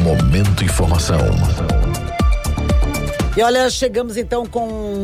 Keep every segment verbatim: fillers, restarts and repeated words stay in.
Momento Informação. E olha, chegamos então com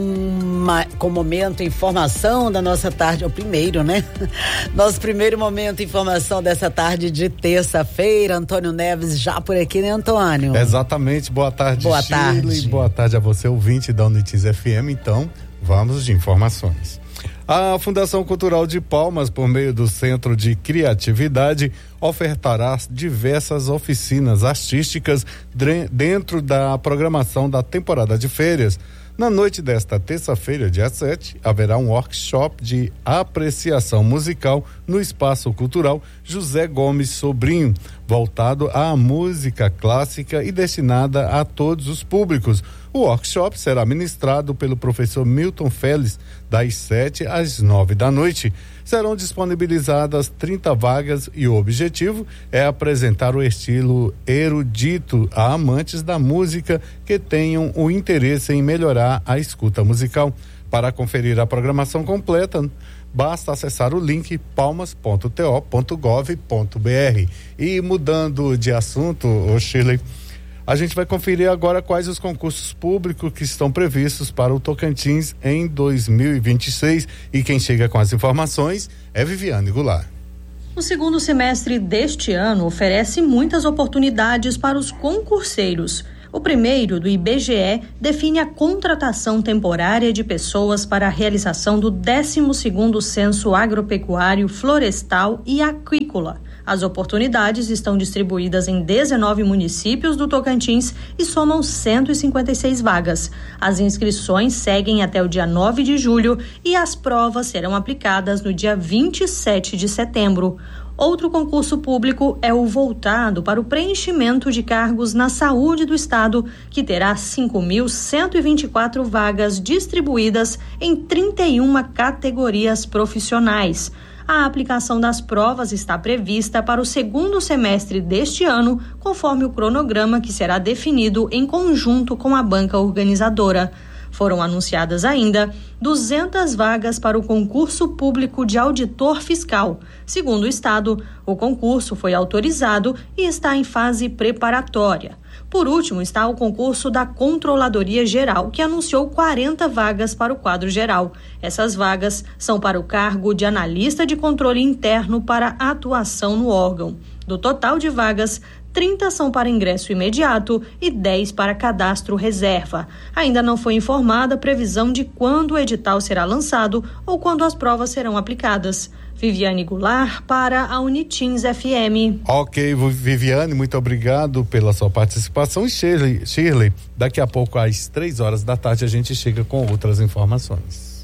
uma, com o Momento Informação da nossa tarde, o primeiro, né? Nosso primeiro Momento Informação dessa tarde de terça-feira. Antônio Neves já por aqui, né, Antônio? Exatamente, boa tarde, boa Shirley. tarde. Boa tarde a você, ouvinte da Unitis F M. Então, vamos de informações. A Fundação Cultural de Palmas, por meio do Centro de Criatividade, ofertará diversas oficinas artísticas dentro da programação da temporada de férias. Na noite desta terça-feira, dia sete, haverá um workshop de apreciação musical no Espaço Cultural José Gomes Sobrinho, voltado à música clássica e destinada a todos os públicos. O workshop será ministrado pelo professor Milton Félix, das sete às nove da noite. Serão disponibilizadas trinta vagas e o objetivo é apresentar o estilo erudito a amantes da música que tenham o interesse em melhorar a escuta musical. Para conferir a programação completa, basta acessar o link palmas ponto t o ponto gov ponto b r. E mudando de assunto, ô Shirley, a gente vai conferir agora quais os concursos públicos que estão previstos para o Tocantins em dois mil e vinte e seis. E quem chega com as informações é Viviane Goulart. O segundo semestre deste ano oferece muitas oportunidades para os concurseiros. O primeiro, do I B G E, define a contratação temporária de pessoas para a realização do décimo segundo Censo Agropecuário, Florestal e Aquícola. As oportunidades estão distribuídas em dezenove municípios do Tocantins e somam cento e cinquenta e seis vagas. As inscrições seguem até o dia nove de julho e as provas serão aplicadas no dia vinte e sete de setembro. Outro concurso público é o voltado para o preenchimento de cargos na saúde do estado, que terá cinco mil cento e vinte e quatro vagas distribuídas em trinta e uma categorias profissionais. A aplicação das provas está prevista para o segundo semestre deste ano, conforme o cronograma que será definido em conjunto com a banca organizadora. Foram anunciadas ainda duzentas vagas para o concurso público de auditor fiscal. Segundo o Estado, o concurso foi autorizado e está em fase preparatória. Por último, está o concurso da Controladoria Geral, que anunciou quarenta vagas para o quadro geral. Essas vagas são para o cargo de analista de controle interno para atuação no órgão. Do total de vagas, trinta são para ingresso imediato e dez para cadastro reserva. Ainda não foi informada a previsão de quando o edital será lançado ou quando as provas serão aplicadas. Viviane Goulart para a Unitins F M. Ok, Viviane, muito obrigado pela sua participação. E Shirley, Shirley, daqui a pouco às três horas da tarde a gente chega com outras informações.